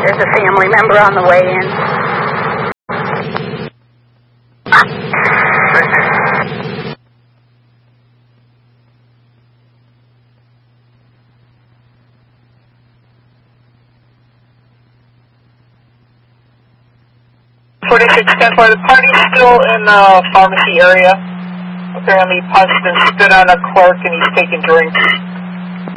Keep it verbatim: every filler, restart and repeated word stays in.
there's a family member on the way in. forty-six ten four, the party's still in the uh, pharmacy area. Apparently, Punch been spit on a clerk and he's taking drinks.